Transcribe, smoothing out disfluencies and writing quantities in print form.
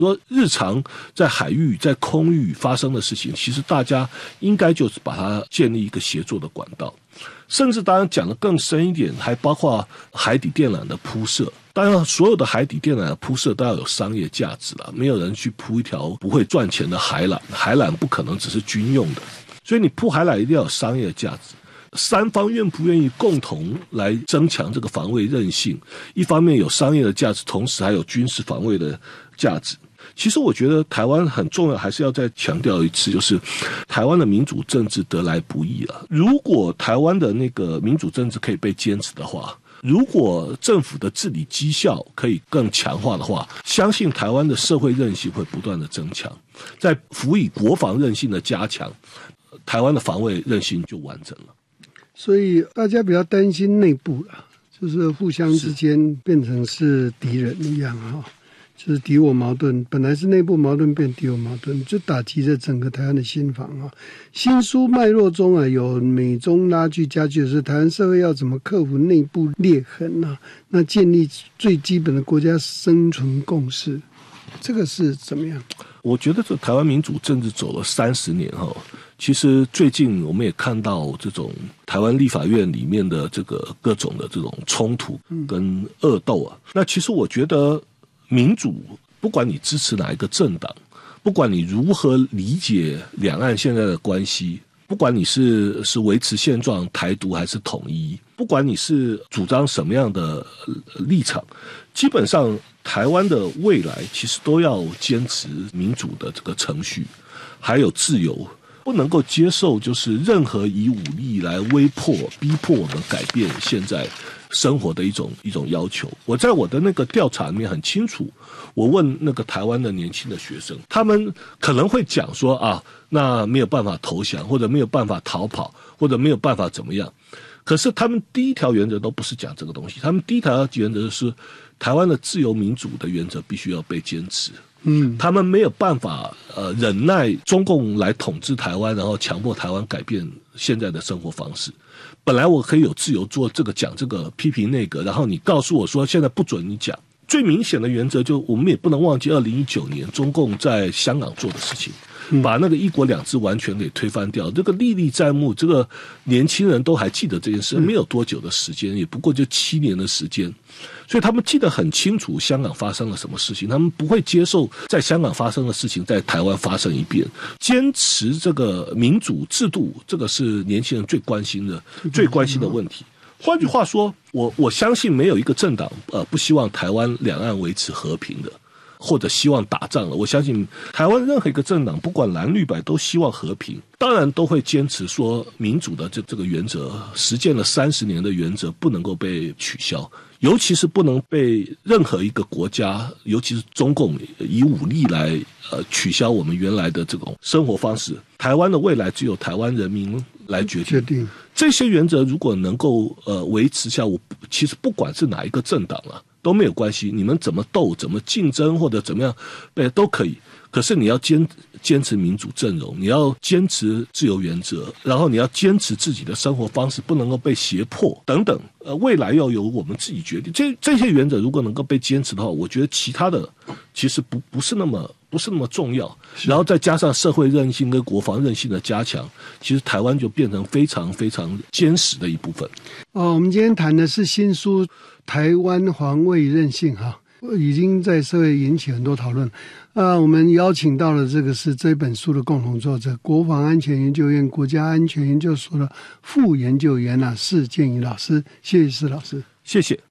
说日常在海域在空域发生的事情，其实大家应该就是把它建立一个协作的管道，甚至当然讲得更深一点，还包括海底电缆的铺设。当然所有的海底电缆的铺设都要有商业价值了，没有人去铺一条不会赚钱的海缆，海缆不可能只是军用的，所以你铺海缆一定要有商业价值。三方愿不愿意共同来增强这个防卫韧性，一方面有商业的价值，同时还有军事防卫的价值。其实我觉得台湾很重要，还是要再强调一次，就是台湾的民主政治得来不易了。如果台湾的那个民主政治可以被坚持的话，如果政府的治理绩效可以更强化的话，相信台湾的社会韧性会不断的增强，在辅以国防韧性的加强，台湾的防卫韧性就完整了。 所以大家比较担心内部啦，就是互相之间变成是敌人一样哈，就是敌我矛盾，本来是内部矛盾变敌我矛盾，就打击着整个台湾的心防啊。新书脉络中啊，有美中拉锯加剧的是台湾社会要怎么克服内部裂痕啊，那建立最基本的国家生存共识，这个是怎么样？ 我觉得这台湾民主政治走了30年哈。其实最近我们也看到这种台湾立法院里面的这个各种的这种冲突跟恶斗啊。那其实我觉得民主，不管你支持哪一个政党，不管你如何理解两岸现在的关系，不管你是维持现状、台独还是统一，不管你是主张什么样的立场，基本上台湾的未来其实都要坚持民主的这个程序，还有自由。不能够接受就是任何以武力来威迫逼迫我们改变现在生活的一种要求。我在我的那个调查里面很清楚，我问那个台湾的年轻的学生，他们可能会讲说啊，那没有办法投降，或者没有办法逃跑，或者没有办法怎么样。可是他们第一条原则都不是讲这个东西，他们第一条原则是台湾的自由民主的原则必须要被坚持。他们没有办法忍耐中共来统治台湾，然后强迫台湾改变现在的生活方式。本来我可以有自由做这个讲这个批评那个，然后你告诉我说现在不准你讲。最明显的原则就我们也不能忘记2019年中共在香港做的事情，把那个一国两制完全给推翻掉，这个历历在目，这个年轻人都还记得这件事，没有多久的时间，也不过就7年的时间，所以他们记得很清楚香港发生了什么事情，他们不会接受在香港发生的事情在台湾发生一遍，坚持这个民主制度，这个是年轻人最关心的问题。换句话说，我相信没有一个政党不希望台湾两岸维持和平的，或者希望打仗了。我相信台湾任何一个政党，不管蓝绿白，都希望和平，当然都会坚持说民主的这个原则，实践了30年的原则不能够被取消，尤其是不能被任何一个国家，尤其是中共以武力来取消我们原来的这种生活方式。台湾的未来只有台湾人民来决定。这些原则如果能够维持下，我其实不管是哪一个政党啊都没有关系，你们怎么斗、怎么竞争或者怎么样，都可以。可是你要坚持民主阵容，你要坚持自由原则，然后你要坚持自己的生活方式，不能够被胁迫等等。未来要由我们自己决定。这些原则如果能够被坚持的话，我觉得其他的其实不是那么重要。然后再加上社会韧性跟国防韧性的加强，其实台湾就变成非常非常坚实的一部分。 我们今天谈的是新书《台湾防卫韧性》哈，已经在社会引起很多讨论。我们邀请到了这个是这本书的共同作者，国防安全研究院国家安全研究所的副研究员施建宇老师，谢谢施老师， 谢谢。